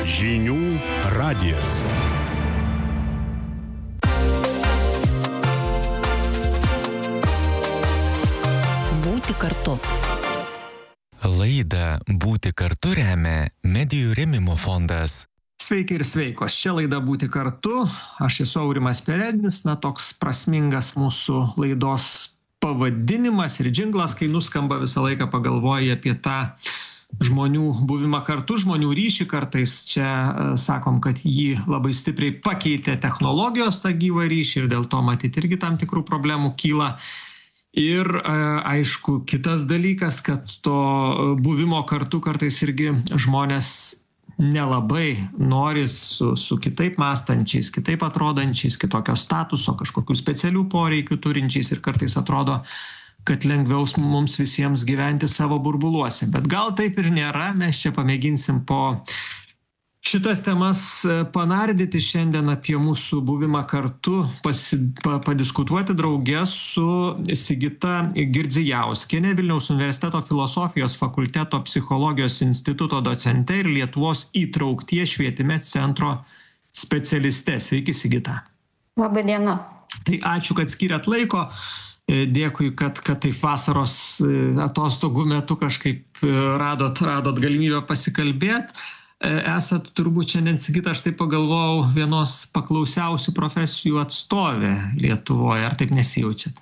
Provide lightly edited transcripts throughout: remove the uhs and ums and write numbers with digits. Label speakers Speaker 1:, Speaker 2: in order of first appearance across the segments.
Speaker 1: Žinių radijas.
Speaker 2: Būti kartu.
Speaker 3: Laidą Būti kartu remia Medijų rėmimo fondas.
Speaker 4: Sveiki ir sveikos. Čia laida Būti kartu. Aš esu Aurimas Perednis. Toks prasmingas mūsų laidos pavadinimas ir džinglas, kai nuskamba visą laiką pagalvoji apie tą žmonių buvimą kartu, žmonių ryšį. Kartais čia sakom, kad jį labai stipriai pakeitė technologijos tą gyvą ryšį ir dėl to matyti irgi tam tikrų problemų kyla. Ir aišku, kitas dalykas, kad to buvimo kartu kartais irgi žmonės nelabai nori su kitaip mąstančiais, kitaip atrodančiais, kitokio statuso, kažkokių specialių poreikių turinčiais ir kartais atrodo, kad lengviau mums visiems gyventi savo burbuluose. Bet gal taip ir nėra, mes čia pamėginsim po šitas temas panardyti šiandien apie mūsų buvimą kartu, padiskutuoti drauge su Sigita Girdzijauskiene, Vilniaus universiteto filosofijos fakulteto psichologijos instituto docente ir Lietuvos įtraukties švietime centro specialiste. Sveiki, Sigita.
Speaker 5: Labą dieną.
Speaker 4: Tai ačiū, kad skiriat laiko. Dėkui, kad taip vasaros atostogų metu kažkaip radot galimybę pasikalbėti. Esat turbūt šiandien, Sigita, aš taip pagalvojau, vienos paklausiausių profesijų atstovė Lietuvoje. Ar taip nesijaučiat?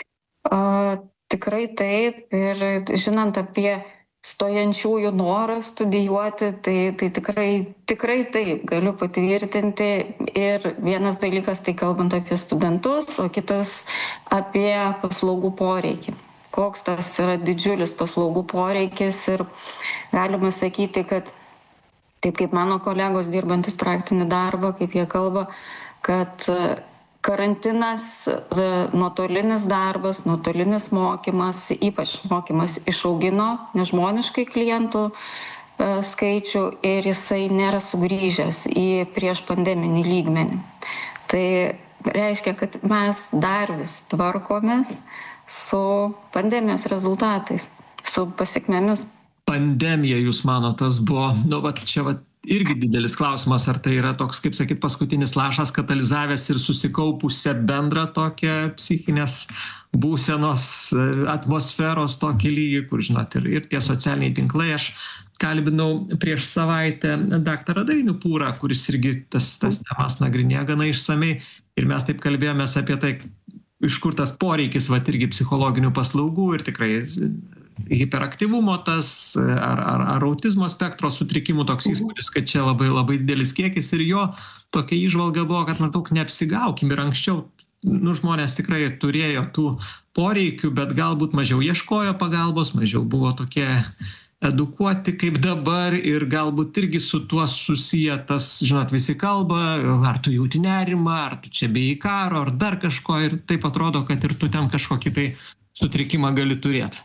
Speaker 5: Tikrai taip. Ir žinant apie stojančiųjų norą studijuoti, tai tikrai taip, galiu patvirtinti. Ir vienas dalykas, tai kalbant apie studentus, o kitas apie paslaugų poreikį. Koks tas yra didžiulis paslaugų poreikis ir galima sakyti, kad taip kaip mano kolegos dirbantis praktinį darbą, kaip jie kalba, kad karantinas, nuotolinis darbas, nuotolinis mokymas, ypač mokymas išaugino nežmoniškai klientų skaičių ir jisai nėra sugrįžęs į prieš pandeminį lygmenį. Tai reiškia, kad mes dar vis tvarkomės su pandemijos rezultatais, su pasekmėmis.
Speaker 4: Pandemija, jūs mano, tas buvo, čia irgi didelis klausimas, ar tai yra toks, kaip sakyt, paskutinis lašas katalizavęs ir susikaupusią bendrą tokią psichinės būsenos atmosferos tokį lygį, kur, žinot, ir tie socialiniai tinklai. Aš kalbinau prieš savaitę daktarą Dainių Pūrą, kuris irgi tas temas nagrinėja gana išsamei, ir mes taip kalbėjomės apie tai, iš kur tas poreikis, irgi psichologinių paslaugų ir tikrai hiperaktyvumo tas, ar autizmo spektro sutrikimų toks įspūdis, kad čia labai, labai didelis kiekis ir jo tokia įžvalga buvo, kad maždaug neapsigaukim ir anksčiau žmonės tikrai turėjo tų poreikių, bet galbūt mažiau ieškojo pagalbos, mažiau buvo tokie edukuoti kaip dabar ir galbūt irgi su tuo susiję tas, žinot, visi kalba, ar tu jauti nerimą, ar tu čia bijai karo, ar dar kažko ir taip atrodo, kad ir tu ten kažkokį tai sutrikimą gali turėti.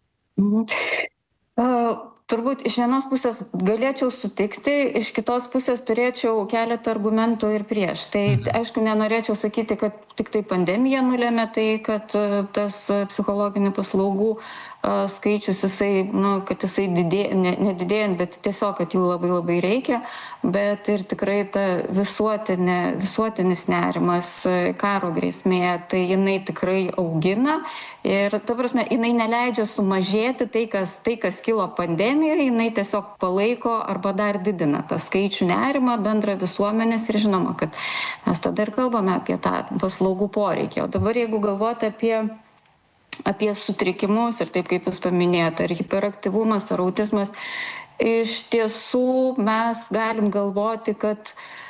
Speaker 5: Turbūt iš vienos pusės galėčiau sutikti, iš kitos pusės turėčiau keletą argumentų ir prieš. Tai aišku, nenorėčiau sakyti, kad tik tai pandemija nulėmė tai, kad tas psichologinių paslaugų skaičius, kad jisai nedidėjant, bet tiesiog, kad jų labai labai reikia, bet ir tikrai ta visuotinis nerimas, karo grėsmė, tai jinai tikrai augina ir, ta prasme, jinai neleidžia sumažėti tai, kas kilo pandemijoje, jinai tiesiog palaiko arba dar didina tą skaičių nerimą bendrą visuomenės ir žinoma, kad mes tada ir kalbame apie tą paslaugų poreikį. O dabar, jeigu galvoti apie sutrikimus ir taip kaip jūs paminėjote, ar hiperaktyvumas, ar autizmas, iš tiesų mes galim galvoti, kad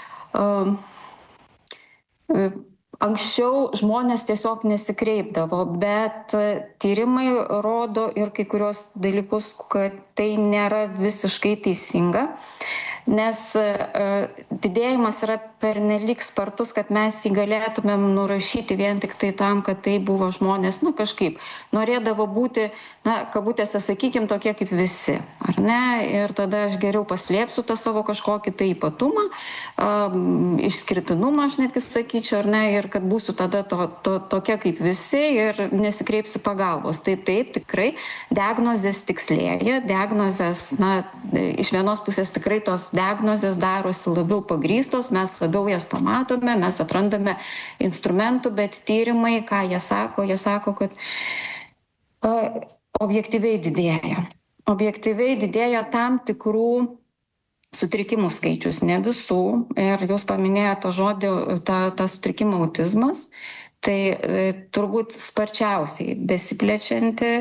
Speaker 5: anksčiau žmonės tiesiog nesikreipdavo, bet tyrimai rodo ir kai kurios dalykus, kad tai nėra visiškai teisinga, nes didėjimas yra pernelyg spartus, kad mes jį galėtumėm nurašyti vien tik tai tam, kad tai buvo žmonės, kažkaip norėdavo būti, kabutėse, sakykim, tokie kaip visi, ar ne? Ir tada aš geriau paslėpsiu tą savo kažkokį tai ypatumą, išskirtinumą, aš netgi sakyčiau, ar ne? Ir kad būsiu tada tokia kaip visi ir nesikreipsiu pagalbos. Tai taip, tikrai, diagnozės tikslėja, diagnozės, iš vienos pusės tikrai tos diagnozės darosi labiau pagrįstos, mes labiau jas pamatome, mes atrandame instrumentų, bet tyrimai, ką jie sako, kad objektyviai didėja. Objektyviai didėja tam tikrų sutrikimų skaičius, ne visų. Ir jūs paminėjote žodį, tą sutrikimą autizmas. Tai turbūt sparčiausiai besiplečianti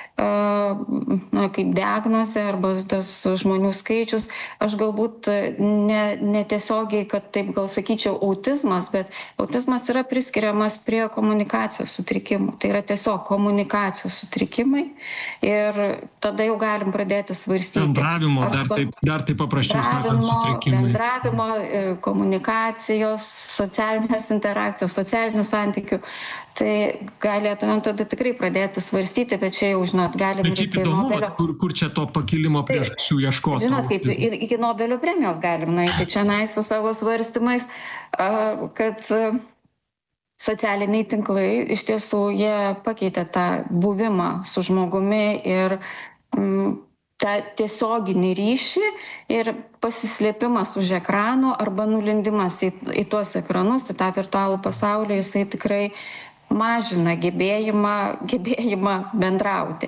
Speaker 5: kaip diagnozė arba tas žmonių skaičius. Aš galbūt netiesiogiai, kad taip gal sakyčiau autizmas, bet autizmas yra priskiriamas prie komunikacijos sutrikimų. Tai yra tiesiog komunikacijos sutrikimai ir tada jau galim pradėti svarstyti.
Speaker 4: Bendravimo, dar taip paprasčiau sakant, sutrikimai.
Speaker 5: Bendravimo, komunikacijos, socialinės interakcijos, socialinių santykių. Tai galėtumėm tada tikrai pradėti svarstyti, bet čia jau, žinot, galim
Speaker 4: ir iki Nobelio. Kur čia to pakilimo priežasčių ieškoti?
Speaker 5: Žinot, kaip iki Nobelio premijos galim nueiti čia su savo svarstymais, kad socialiniai tinklai iš tiesų jie pakeitė tą buvimą su žmogumi ir tą tiesioginį ryšį ir pasislėpimas už ekrano arba nulindimas į tuos ekranus, į tą virtualų pasaulį, jisai tikrai mažina gebėjimą bendrauti.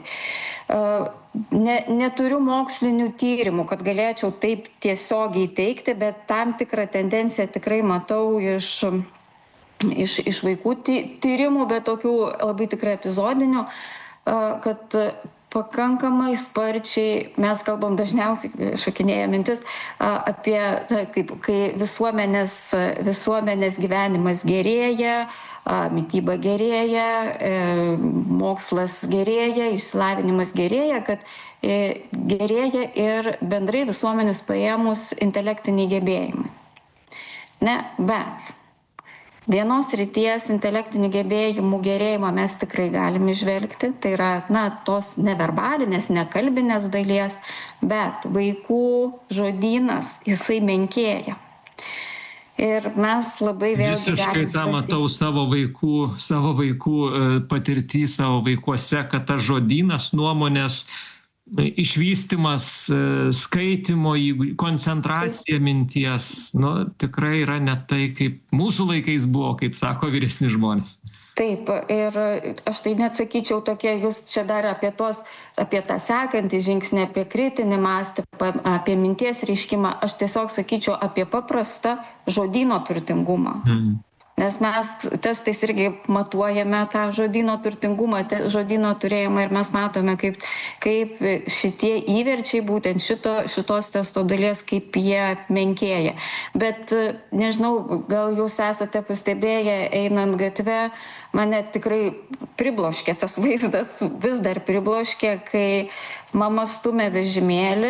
Speaker 5: Neturiu mokslinių tyrimų, kad galėčiau taip tiesiogiai teikti, bet tam tikrą tendenciją tikrai matau iš vaikų tyrimų, bet tokių labai tikrai epizodinių, kad pakankamai sparčiai, mes kalbam dažniausiai, šokinėja mintis, apie kai visuomenės gyvenimas gerėja, mityba gerėja, mokslas gerėja, išsilavinimas gerėja, kad gerėja ir bendrai visuomenės paėmus intelektiniai gebėjimai. Bet vienos srities intelektinių gebėjimų gerėjimą mes tikrai galime įžvelgti, tai yra tos neverbalinės, nekalbinės dalies, bet vaikų žodynas, jisai menkėja. Ir mes labai vėlgi
Speaker 4: visiškai tą matau savo vaikų patirtį, savo vaikuose, kad tas žodynas, nuomonės, išvystymas, skaitimo, koncentracija minties, tikrai yra ne tai, kaip mūsų laikais buvo, kaip sako vyresni žmonės.
Speaker 5: Taip, ir aš tai net sakyčiau tokie, jūs čia dar apie tą sekantį žingsnį, apie kritinį mąstymą, apie minties reiškimą, aš tiesiog sakyčiau apie paprastą žodyno turtingumą. Nes mes testais irgi matuojame tą žodyno turtingumą, žodyno turėjimą ir mes matome, kaip šitie įverčiai, būtent šitos testo dalies, kaip jie menkėja. Bet nežinau, gal jūs esate pastebėję, einant gatve, mane tikrai pribloškė tas vaizdas, vis dar pribloškė, kai mama stumia vežimėlį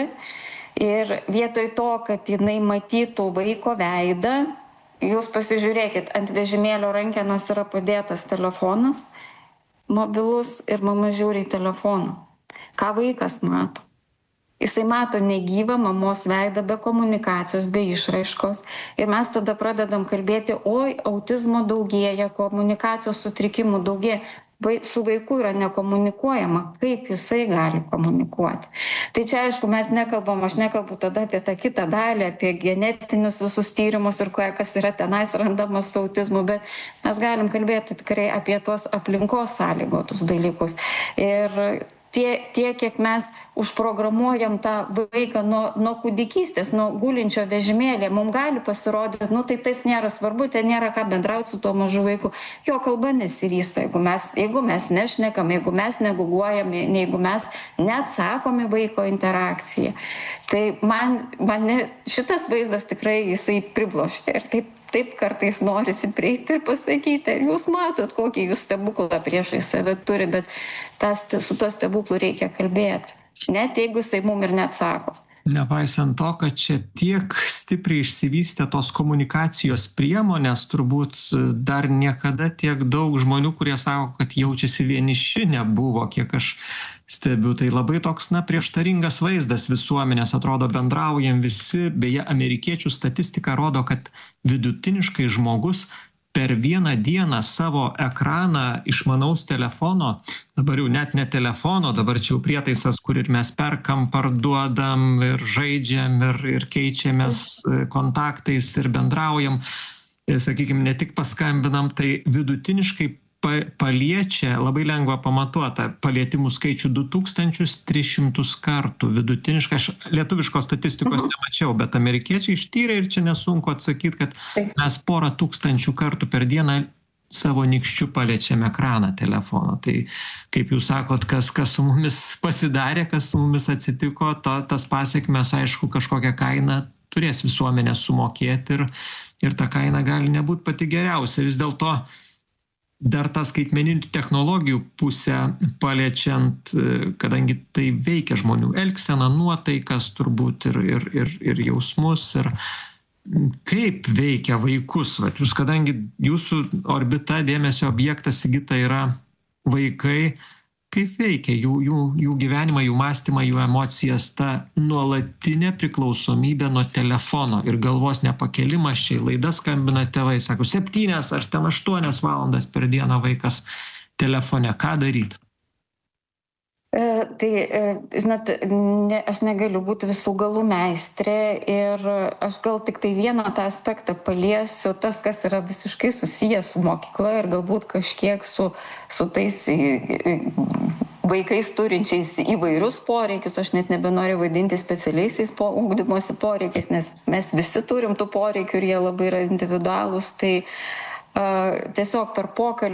Speaker 5: ir vietoj to, kad jinai matytų vaiko veidą, jūs pasižiūrėkit, ant vežimėlio rankenos yra padėtas telefonas, mobilus, ir mama žiūri į telefoną. Ką vaikas mato? Jisai mato negyvą mamos veidą be komunikacijos, be išraiškos. Ir mes tada pradedam kalbėti, oi, autizmo daugėja, komunikacijos sutrikimų daugėja. Su vaiku yra nekomunikuojama, kaip jisai gali komunikuoti. Tai čia, aišku, aš nekalbu tada apie tą kitą dalį, apie genetinius visus tyrimus ir kas yra tenais randamas su autizmu, bet mes galim kalbėti tikrai apie tuos aplinkos sąlygotus dalykus. Ir tiek, kiek mes užprogramuojam tą vaiką nuo kūdikystės, nuo gulinčio vežimėlė, mums gali pasirodyti, tai tas nėra svarbu, ten nėra ką bendrauti su tuo mažu vaiku. Jo kalba nesivysto, jeigu mes nešnekam, jeigu mes neguguojam, jeigu mes neatsakom į vaiko interakciją. Tai man šitas vaizdas tikrai jisai pribloškė ir taip kartais norisi prieiti ir pasakyti, jūs matot, kokį jūs stebuklą priešai save turi, bet su tuo stebuklu reikia kalbėti. Net jeigu jisai mum ir neatsako.
Speaker 4: Nepaisant to, kad čia tiek stipriai išsivystę tos komunikacijos priemonės, turbūt dar niekada tiek daug žmonių, kurie sako, kad jaučiasi vieniši, nebuvo, kiek aš stebiu. Tai labai toks, prieštaringas vaizdas visuomenės, atrodo, bendraujam visi. Beje, amerikiečių statistika rodo, kad vidutiniškai žmogus per vieną dieną savo ekraną išmanaus telefono, dabar jau net ne telefono, dabar čia jau prietaisas, kur ir mes perkam, parduodam ir žaidžiam ir keičiamės kontaktais ir bendraujam, sakykime, ne tik paskambinam, tai vidutiniškai paliečia, labai lengva pamatuota, palietimų skaičių 2300 kartų vidutiniškai. Aš lietuviškos statistikos nemačiau, bet amerikiečiai ištyrė ir čia nesunku atsakyti, kad mes 100 000 kartų per dieną savo nykščiu paliečiame ekraną telefono. Tai kaip jūs sakot, kas su mumis pasidarė, kas su mumis atsitiko, tas pasekmes, aišku, kažkokią kainą turės visuomenė sumokėti ir ta kaina gali nebūti pati geriausia. Vis dėlto dar tą skaitmeninių technologijų pusę paliečiant, kadangi tai veikia žmonių elgseną, nuotaikas turbūt ir jausmus, ir kaip veikia vaikus. Vat jūs, kadangi jūsų orbita, dėmesio objektas, Sigita, yra vaikai, kaip veikia jų gyvenimą, jų mąstymą, jų emocijas, ta nuolatinė priklausomybė nuo telefono ir galvos nepakelimas. Čia į laidą skambina tėvai, sako, 7 ar 8 valandas per dieną vaikas telefone. Ką daryti?
Speaker 5: Žinot, aš negaliu būti visų galų meistrė ir aš gal tik tai vieną tą aspektą paliesiu, tas, kas yra visiškai susijęs su mokykla ir galbūt kažkiek su tais vaikais turinčiais įvairius poreikius. Aš net nebenoriu vadinti specialiaisiais ugdymosi poreikiais, nes mes visi turim tų poreikių ir jie labai yra individualūs. Tai tiesiog per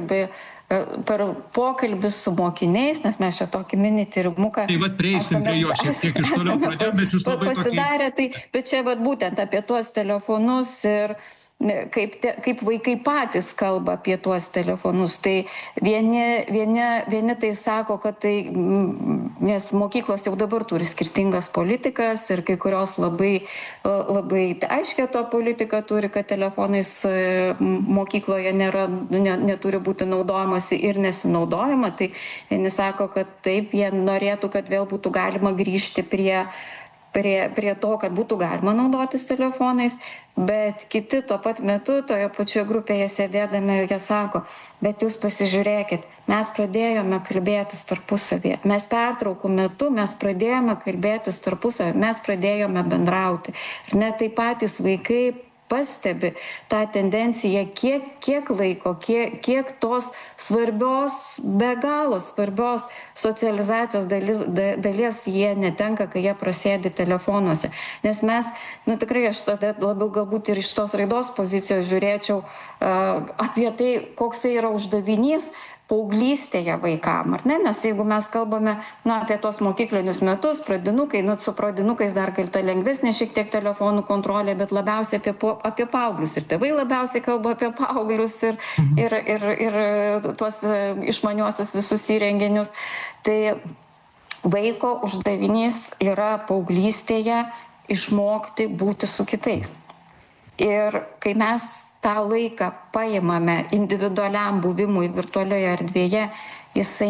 Speaker 5: pokalbį su mokiniais, nes mes čia tokį mini tyrimuką.
Speaker 4: Tai prieisim prie jo, šiek tiek iš toliau pradėjom, bet jūs labai
Speaker 5: pasidarė, bet čia būtent apie tuos telefonus ir kaip vaikai patys kalba apie tuos telefonus. Tai vieni tai sako, kad tai, nes mokyklos jau dabar turi skirtingas politikas ir kai kurios labai aiškia to politiką turi, kad telefonais mokykloje neturi būti naudojamasi ir nesinaudojama. Tai vieni sako, kad taip, jie norėtų, kad vėl būtų galima grįžti prie to, kad būtų galima naudotis telefonais, bet kiti tuo pat metu, toje pačioje grupėje sėdėdami, jie sako, bet jūs pasižiūrėkit, mes pradėjome kalbėtis tarpusavėje, mes pertraukų metu, mes pradėjome kalbėtis tarpusavėje, mes pradėjome bendrauti. Ir net tai patys vaikai pastebi tą tendenciją, kiek laiko, kiek tos svarbios, be galo svarbios socializacijos dalies jie netenka, kai jie prasėdi telefonuose. Nes mes, tikrai aš tada labiau galbūt ir iš tos raidos pozicijos žiūrėčiau apie tai, koks yra uždavinys paauglystėje vaikam, ar ne? Nes jeigu mes kalbame apie tuos mokyklinius metus, pradinukai, su pradinukais dar galta lengvesnė šiek tiek telefonų kontrolė, bet labiausiai apie paauglius. Ir tėvai labiausiai kalba apie paauglius ir tuos išmaniuosius visus įrenginius. Tai vaiko uždavinys yra paauglystėje išmokti būti su kitais. Ir kai mes tą laiką paimame individualiam buvimui virtualioje erdvėje, jisai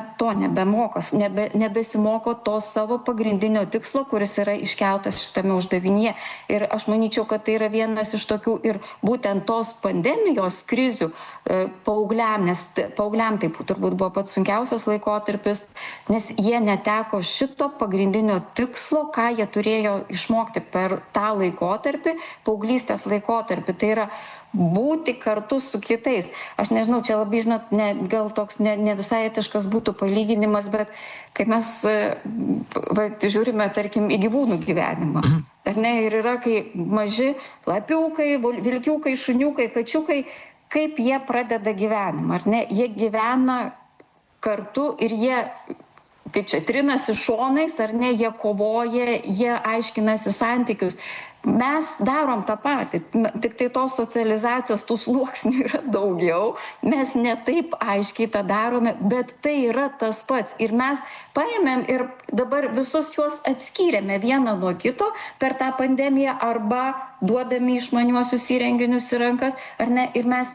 Speaker 5: nebesimoko to savo pagrindinio tikslo, kuris yra iškeltas šitame uždavinyje. Ir aš manyčiau, kad tai yra vienas iš tokių ir būtent tos pandemijos krizių paaugliam, nes paaugliam taip turbūt buvo pats sunkiausias laikotarpis, nes jie neteko šito pagrindinio tikslo, ką jie turėjo išmokti per tą laikotarpį, paauglystės laikotarpį. Tai yra būti kartu su kitais. Aš nežinau, čia labai, gal toks ne visai etiškas būtų palyginimas, bet kai mes žiūrime, tarkim, į gyvūnų gyvenimą, ar ne, ir yra, kai maži lapiukai, vilkiukai, šuniukai, kačiukai, kaip jie pradeda gyvenimą, ar ne, jie gyvena kartu ir jie, kaip čia, trinasi šonais, ar ne, jie kovoja, jie aiškinasi santykius. mes darom tą patį, tik tai tos socializacijos, tų sluoksnių yra daugiau, mes ne taip aiškiai tą darome, bet tai yra tas pats. Ir mes paėmėm ir dabar visus juos atskyrėme vieną nuo kito per tą pandemiją arba duodami išmaniuosius įrenginius į rankas, ar ne, ir mes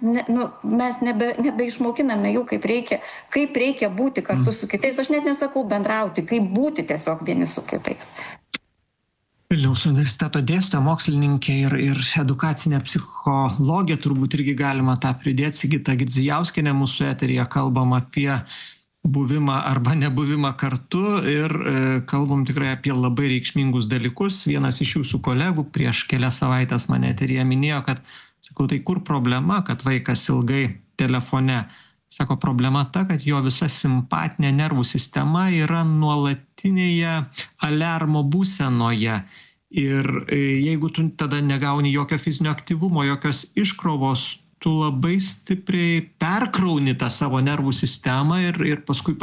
Speaker 5: nebeišmokiname jų, kaip reikia būti kartu su kitais. Aš net nesakau bendrauti, kaip būti tiesiog vieni su kitais.
Speaker 4: Vilniaus universiteto dėstytoja, mokslininkė ir edukacinė psichologė, turbūt irgi galima tą pridėti. Sigita Girdzijauskienė mūsų eteryje, kalbam apie buvimą arba nebuvimą kartu ir kalbam tikrai apie labai reikšmingus dalykus. Vienas iš jūsų kolegų prieš kelias savaitės mane eteryje minėjo, kad, sakau, tai kur problema, kad vaikas ilgai telefone? Sako, problema ta, kad jo visa simpatinė nervų sistema yra nuolatinėje aliarmo būsenoje. Ir jeigu tu tada negauni jokio fizinio aktyvumo, jokios iškrovos, tu labai stipriai perkrauni tą savo nervų sistemą ir paskui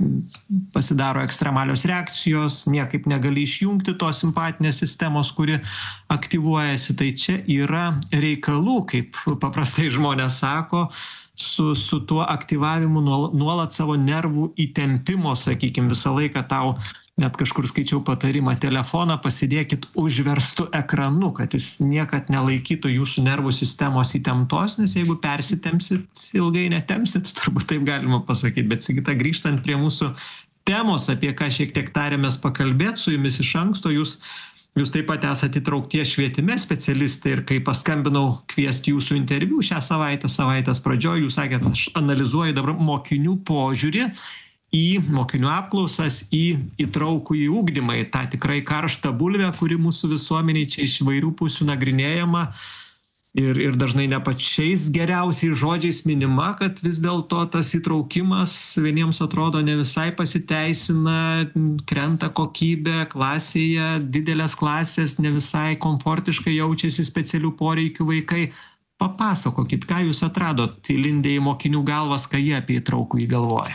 Speaker 4: pasidaro ekstremalios reakcijos, niekaip negali išjungti tos simpatinės sistemos, kuri aktyvuojasi. Tai čia yra reikalų, kaip paprastai žmonės sako, su tuo aktyvavimu nuolat savo nervų įtempimo, sakykim, visą laiką tau, net kažkur skaičiau patarimą, telefoną pasidėkit užverstu ekranu, kad jis niekad nelaikytų jūsų nervų sistemos įtemptos, nes jeigu persitempsit, ilgai netempsit, turbūt taip galima pasakyti. Bet Sigita, grįžtant prie mūsų temos, apie ką šiek tiek tarėmės pakalbėti su jumis iš anksto, Jūs taip pat esate įtrauktie švietime specialistai ir kai paskambinau kviesti jūsų interviu šią savaitės pradžioje, jūs sakėte, aš analizuoju dabar mokinių požiūrį į mokinių apklausas, į įtraukųjį ugdymą, į tą tikrai karštą bulvę, kuri mūsų visuomeniai čia iš įvairių pusių nagrinėjama ir dažnai ne pačiais geriausiais žodžiais minima, kad vis dėlto tas įtraukimas vieniems atrodo ne visai pasiteisina, krenta kokybė klasėje, didelės klasės, ne visai komfortiškai jaučiasi specialių poreikių vaikai. Papasakokit, ką jūs atradot įlindę į mokinių galvas, ką jie apie įtraukųjį galvoja.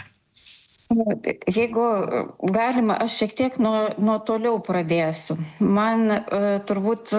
Speaker 5: Jeigu galima, aš šiek tiek nuo toliau pradėsiu. Man turbūt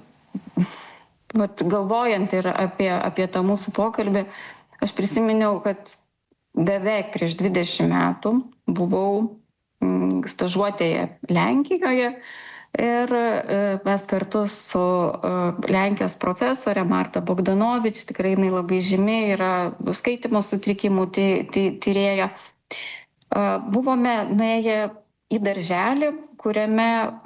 Speaker 5: galvojant ir apie tą mūsų pokalbį, aš prisiminiau, kad beveik prieš 20 metų buvau stažuotėje Lenkijoje ir mes kartu su Lenkijos profesorė Marta Bogdanovič, tikrai jinai labai žymi, yra skaitymo sutrikimų tyrėja, buvome nuėję į darželį, kuriame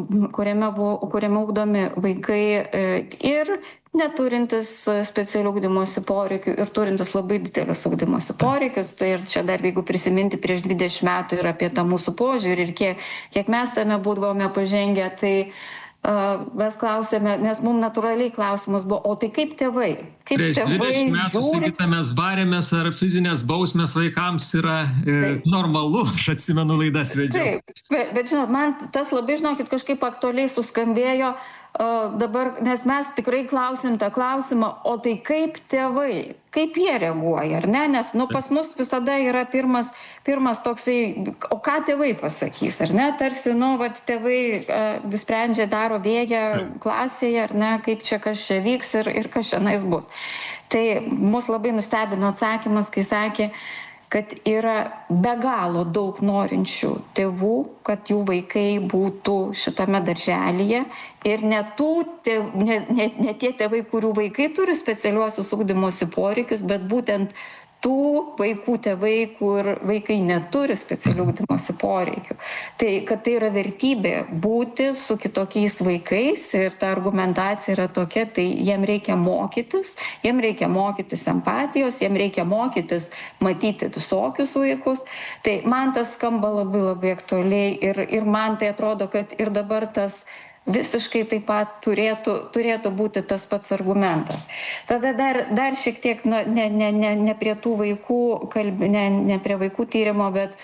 Speaker 5: ugdomi vaikai ir neturintis specialių ugdymosi poreikių ir turintis labai didelius ugdymosi poreikius. Tai ir čia dar, jeigu prisiminti prieš 20 metų ir apie tą mūsų požiūrį ir kiek mes tame būdavome pažengę, tai mes klausėme, nes mums natūraliai klausimas buvo, o tai kaip tėvai? Kaip
Speaker 4: prieš
Speaker 5: tėvai
Speaker 4: 20 metų, Sigita, mes barėmės, ar fizinės bausmės vaikams yra normalu, aš atsimenu laidas vedžiau.
Speaker 5: Taip, bet žinot, man tas labai, žinokit, kažkaip aktualiai suskambėjo dabar, nes mes tikrai klausėm tą klausimą, o tai kaip tėvai, kaip jie reaguoja, ar ne? Nes pas mus visada yra pirmas toksai, o ką tėvai pasakys, ar ne? Tarsi, tėvai sprendžia, daro vėją klasėje, ar ne, kaip čia kas čia vyks ir kas šiandien bus. Tai mus labai nustebino atsakymas, kai sakė, kad yra be galo daug norinčių tėvų, kad jų vaikai būtų šitame darželyje ir ne tie tėvai, kurių vaikai turi specialiuosius ugdymosi poreikius, bet būtent tų vaikų tėvai, kur vaikai neturi specialių ugdymosi poreikių. Tai, kad tai yra vertybė būti su kitokiais vaikais ir ta argumentacija yra tokia, tai jiem reikia mokytis empatijos, jiem reikia mokytis matyti visokius vaikus. Tai man tas skamba labai labai aktualiai ir man tai atrodo, kad ir dabar tas visiškai taip pat turėtų būti tas pats argumentas. Tada dar šiek tiek ne prie tų vaikų, ne prie vaikų tyrimo, bet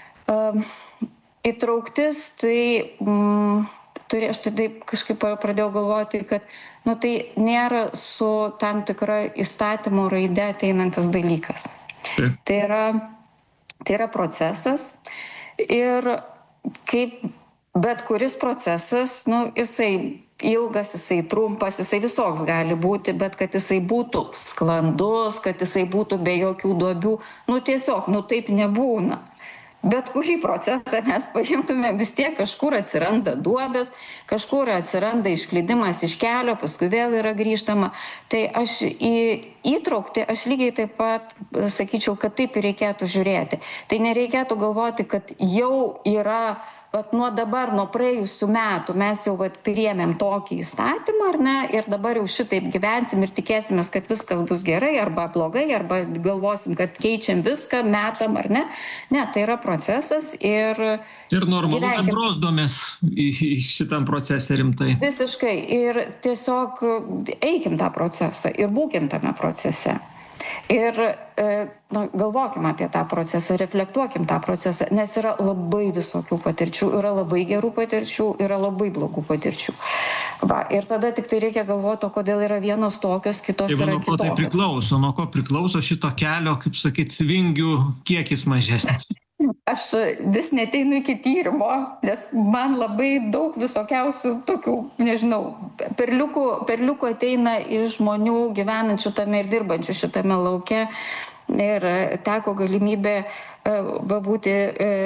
Speaker 5: įtrauktis, tai aš taip kažkaip pradėjau galvoti, kad tai nėra su tam tikra įstatymo raide ateinantis dalykas. Tai yra procesas ir kaip bet kuris procesas, jisai ilgas, jisai trumpas, jisai visoks gali būti, bet kad jisai būtų sklandus, kad jisai būtų be jokių duobių, tiesiog, taip nebūna. Bet kurį procesą mes paimtume, vis tiek kažkur atsiranda duobės, kažkur atsiranda išklydimas iš kelio, paskui vėl yra grįžtama. Tai aš įtraukti, aš lygiai taip pat sakyčiau, kad taip ir reikėtų žiūrėti. Tai nereikėtų galvoti, kad jau yra, nuo dabar, nuo praėjusių metų mes jau priėmėm tokį įstatymą, ar ne, ir dabar jau šitaip gyvensim ir tikėsimės, kad viskas bus gerai arba blogai, arba galvosim, kad keičiam viską, metam, ar ne. Ne, tai yra procesas ir
Speaker 4: normalu, kad brosdomės į šitam procese rimtai.
Speaker 5: Visiškai. Ir tiesiog eikim tą procesą ir būkim tame procese. Ir galvokim apie tą procesą, reflektuokim tą procesą, nes yra labai visokių patirčių, yra labai gerų patirčių, yra labai blogų patirčių. Ir tada tik tai reikia galvoti, kodėl yra vienos tokios, kitos yra kitokios.
Speaker 4: Nuo ko priklauso šito kelio, kaip sakyt, vingių kiekis mažesnis?
Speaker 5: Aš vis neteinu iki tyrimo, nes man labai daug visokiausių tokių, nežinau, perliukų ateina iš žmonių gyvenančių tame ir dirbančių šitame lauke. Ir teko galimybė būti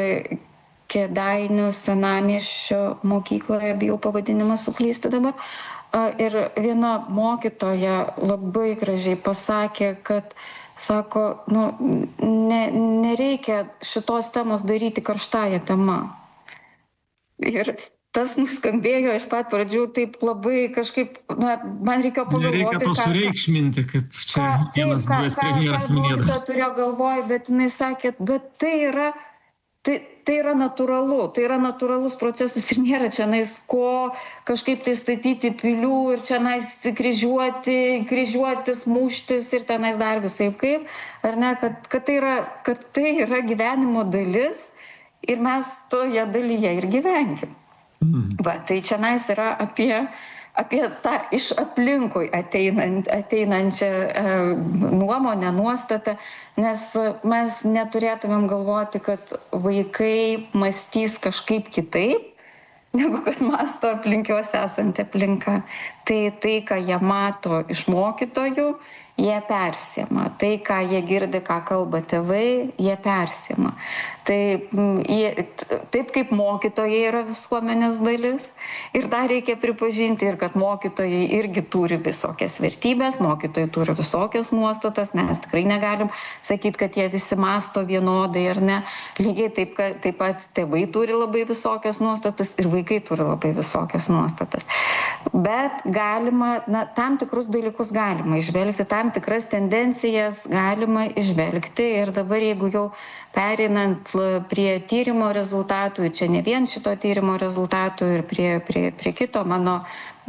Speaker 5: Kėdainių Senamiesčio mokykloje, bijau pavadinimą suklysti dabar. Ir viena mokytoja labai gražiai pasakė, kad sako, nereikia šitos temos daryti karštąją temą. Ir tas nuskambėjo iš pat pradžių taip labai kažkaip, man reikėjo pagalvoti.
Speaker 4: Nereikia to sureikšminti, kaip čia vienas buvęs premjeras minėdavo.
Speaker 5: Ką turėjo galvoj, bet jinai sakė, bet tai yra natūralu, tai yra natūralus procesas ir nėra čia ko kažkaip tai statyti pilių ir čia kryžiuotis, muštis ir tenais dar visai kaip, ar ne, kad tai yra gyvenimo dalis ir mes toje dalyje ir gyvenkim. Tai čia yra apie tą iš aplinkui ateinančią nuomonę, nuostatą, nes mes neturėtumėm galvoti, kad vaikai mąstys kažkaip kitaip, negu kad mąsto aplinkiuose esanti aplinka. Tai, ką jie mato iš mokytojų, jie persiema. Tai, ką jie girdi, ką kalba tėvai, jie persiema. Taip kaip mokytojai yra visuomenės dalis ir dar reikia pripažinti ir kad mokytojai irgi turi visokias vertybės, mokytojai turi visokias nuostatas, mes tikrai negalim sakyti, kad jie visi mąsto vienodai ar ne. Lygiai taip pat tėvai turi labai visokias nuostatas ir vaikai turi labai visokias nuostatas. Bet galima, tam tikrus dalykus galima išvelgti, tam tikras tendencijas galima išvelgti ir dabar jeigu jau pereinant prie tyrimo rezultatų, ir čia ne vien šito tyrimo rezultatų, ir prie kito, mano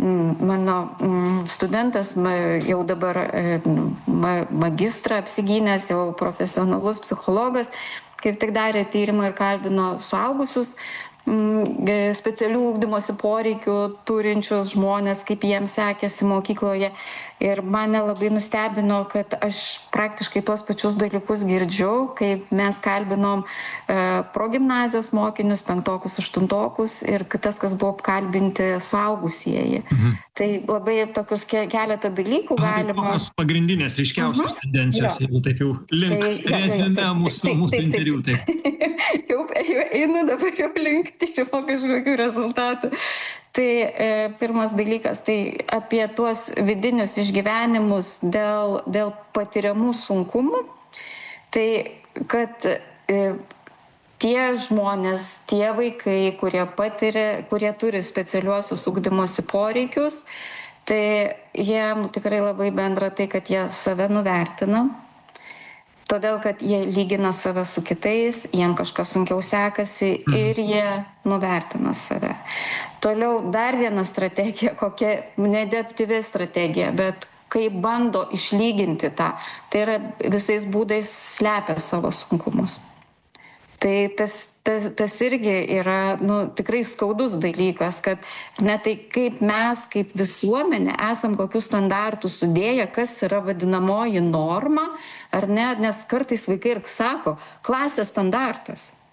Speaker 5: studentas jau dabar magistrą apsigynęs, jau profesionalus psichologas, kaip tik darė tyrimą ir kalbino suaugusius specialių ugdymosi poreikių turinčius žmonės, kaip jiems sekėsi mokykloje. Ir mane labai nustebino, kad aš praktiškai tuos pačius dalykus girdžiu, kaip mes kalbinom progimnazijos mokinius, 5-okus, 8-okus ir tas, kas buvo apkalbinti suaugusieji. Tai labai tokius keletą dalykų galima.
Speaker 4: Kokios pagrindinės aiškiausios tendencijos, jeigu taip jau link reziumė mūsų interviu.
Speaker 5: Jau einu dabar jau link tyrimo kažkokių rezultatų. Tai pirmas dalykas, tai apie tuos vidinius išgyvenimus dėl patiriamų sunkumų, tai kad tie žmonės, tie vaikai, kurie turi specialiuosius ugdymosi poreikius, tai jiem tikrai labai bendra tai, kad jie save nuvertina. Todėl, kad jie lygina save su kitais, jiem kažkas sunkiau sekasi ir jie nuvertina save. Toliau dar viena strategija, kokia neadaptyvi strategija, bet kai bando išlyginti tą, tai yra visais būdais slepia savo sunkumus. Tai tas irgi yra tikrai skaudus dalykas, kad tai kaip mes, kaip visuomenė, esam kokius standartus sudėję, kas yra vadinamoji norma, ar ne, nes kartais vaikai ir sako, klasės standartas.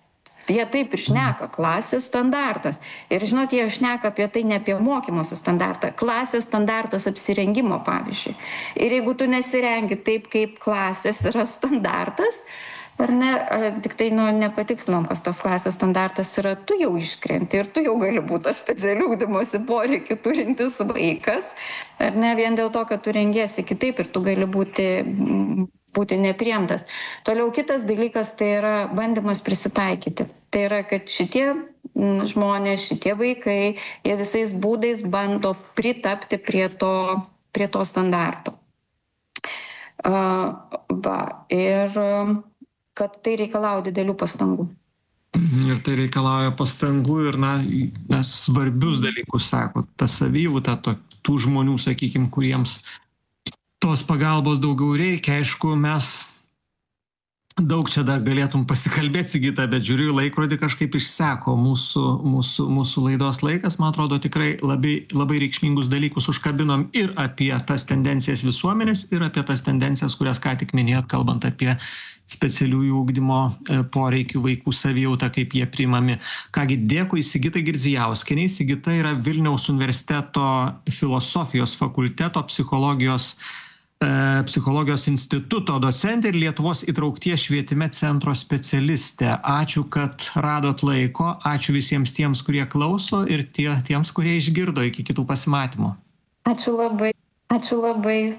Speaker 5: Jie taip ir šneka, klasės standartas. Ir žinot, jie šneka apie tai ne apie mokymosi standartą, klasės standartas apsirengimo, pavyzdžiui. Ir jeigu tu nesirengi taip, kaip klasės yra standartas, ar ne, tik tai nepatikslinom, kas tos klasės standartas yra, tu jau iškrenti ir tu jau gali būti tas specialių ugdymosi poreikių turintis vaikas, ar ne, vien dėl to, kad tu rengiesi kitaip ir tu gali būti nepriimtas. Toliau kitas dalykas tai yra bandymas prisitaikyti. Tai yra, kad šitie žmonės, šitie vaikai, jie visais būdais bando pritapti prie to standarto. Ir kad tai reikalauja didelių pastangų.
Speaker 4: Ir tai reikalauja pastangų ir, svarbius dalykus, sako, ta savijauta tų žmonių, sakykime, kuriems tos pagalbos daugiau reikia. Aišku, mes daug čia dar galėtum pasikalbėti, Sigita, bet žiūriu į laikrodį, kažkaip išseko mūsų laidos laikas. Man atrodo, tikrai labai reikšmingus dalykus užkabinom ir apie tas tendencijas visuomenės, ir apie tas tendencijas, kurias ką tik minėjot, kalbant apie specialiųjų ugdymo poreikių vaikų savijautą, kaip jie priimami. Kągi, dėkui Sigitai Girdzijauskienei. Sigita yra Vilniaus universiteto filosofijos fakulteto psichologijos instituto docentė ir Lietuvos įtraukties švietime centro specialistė. Ačiū, kad radot laiko. Ačiū visiems tiems, kurie klauso ir tiems, kurie išgirdo. Iki kitų pasimatymų.
Speaker 5: Ačiū labai.